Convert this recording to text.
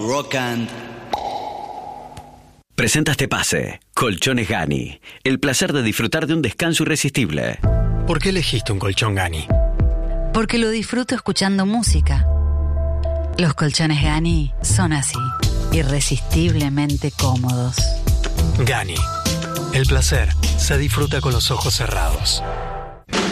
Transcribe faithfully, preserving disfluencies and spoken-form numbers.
rock and... Presenta este pase. Colchones Gani. El placer de disfrutar de un descanso irresistible. ¿Por qué elegiste un colchón Gani? Porque lo disfruto escuchando música. Los colchones Gani son así, irresistiblemente cómodos. Gani. El placer se disfruta con los ojos cerrados.